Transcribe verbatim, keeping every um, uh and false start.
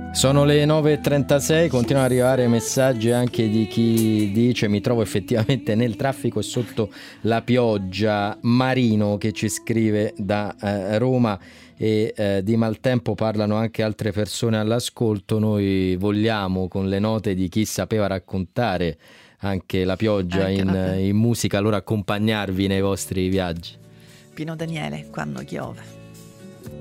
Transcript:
Sono le nove e trentasei, continuano ad arrivare messaggi anche di chi dice mi trovo effettivamente nel traffico e sotto la pioggia. Marino che ci scrive da eh, Roma e eh, di maltempo parlano anche altre persone all'ascolto. Noi vogliamo, con le note di chi sapeva raccontare anche la pioggia anche in, in musica, allora accompagnarvi nei vostri viaggi. Pino Daniele, Quando piove.